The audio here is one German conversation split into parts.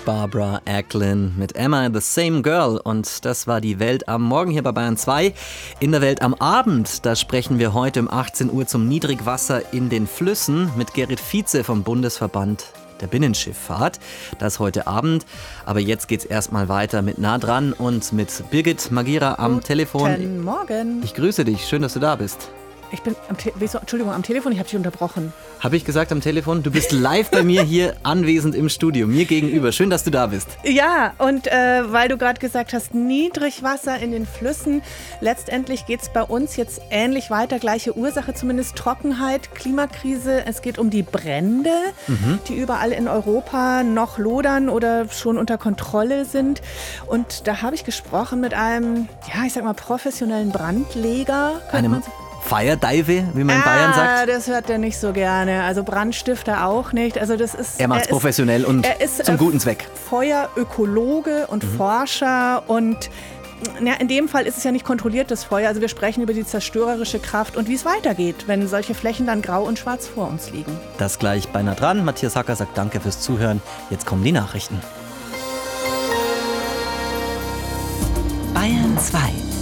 Barbara Acklin mit Am I the Same Girl? Und das war die Welt am Morgen hier bei Bayern 2. In der Welt am Abend, da sprechen wir heute um 18 Uhr zum Niedrigwasser in den Flüssen mit Gerrit Vize vom Bundesverband der Binnenschifffahrt. Das heute Abend. Aber jetzt geht's erstmal weiter mit Nah dran und mit Birgit Magira am Telefon. Guten Morgen. Ich grüße dich, schön, dass du da bist. Ich bin am Telefon, ich habe dich unterbrochen. Habe ich gesagt am Telefon? Du bist live bei mir hier anwesend im Studio, mir gegenüber. Schön, dass du da bist. Ja, und weil du gerade gesagt hast, Niedrigwasser in den Flüssen, letztendlich geht es bei uns jetzt ähnlich weiter. Gleiche Ursache, zumindest Trockenheit, Klimakrise. Es geht um die Brände, die überall in Europa noch lodern oder schon unter Kontrolle sind. Und da habe ich gesprochen mit einem, ja, ich sag mal, professionellen Brandleger. Einem Firedive, wie man in Bayern sagt? Das hört er nicht so gerne. Also Brandstifter auch nicht. Also das ist, er macht es professionell und zum guten Zweck. Feuerökologe und Forscher und ja, in dem Fall ist es ja nicht kontrolliertes Feuer. Also wir sprechen über die zerstörerische Kraft und wie es weitergeht, wenn solche Flächen dann grau und schwarz vor uns liegen. Das gleich bei Nah dran. Matthias Hacker sagt danke fürs Zuhören. Jetzt kommen die Nachrichten. Bayern 2.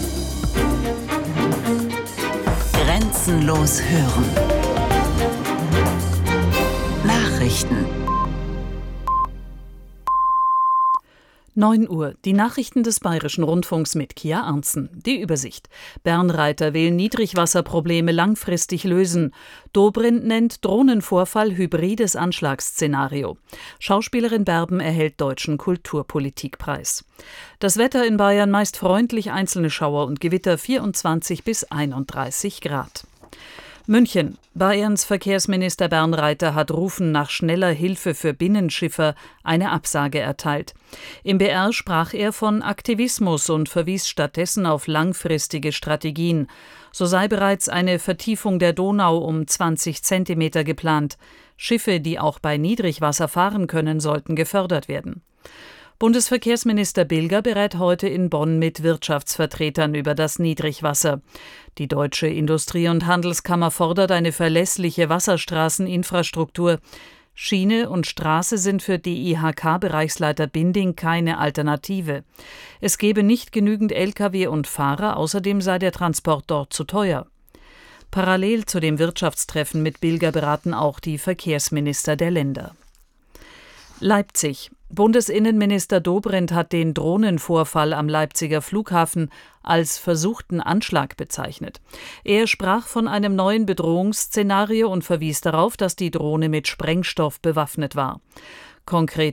Grenzenlos hören. Nachrichten. 9 Uhr. Die Nachrichten des Bayerischen Rundfunks mit Kia Arntzen. Die Übersicht. Bernreiter will Niedrigwasserprobleme langfristig lösen. Dobrindt nennt Drohnenvorfall hybrides Anschlagsszenario. Schauspielerin Berben erhält Deutschen Kulturpolitikpreis. Das Wetter in Bayern meist freundlich, einzelne Schauer und Gewitter 24 bis 31 Grad. München. Bayerns Verkehrsminister Bernreiter hat Rufen nach schneller Hilfe für Binnenschiffer eine Absage erteilt. Im BR sprach er von Aktivismus und verwies stattdessen auf langfristige Strategien. So sei bereits eine Vertiefung der Donau um 20 Zentimeter geplant. Schiffe, die auch bei Niedrigwasser fahren können, sollten gefördert werden. Bundesverkehrsminister Bilger berät heute in Bonn mit Wirtschaftsvertretern über das Niedrigwasser. Die Deutsche Industrie- und Handelskammer fordert eine verlässliche Wasserstraßeninfrastruktur. Schiene und Straße sind für DIHK-Bereichsleiter Binding keine Alternative. Es gebe nicht genügend Lkw und Fahrer, außerdem sei der Transport dort zu teuer. Parallel zu dem Wirtschaftstreffen mit Bilger beraten auch die Verkehrsminister der Länder. Leipzig. Bundesinnenminister Dobrindt hat den Drohnenvorfall am Leipziger Flughafen als versuchten Anschlag bezeichnet. Er sprach von einem neuen Bedrohungsszenario und verwies darauf, dass die Drohne mit Sprengstoff bewaffnet war. Konkret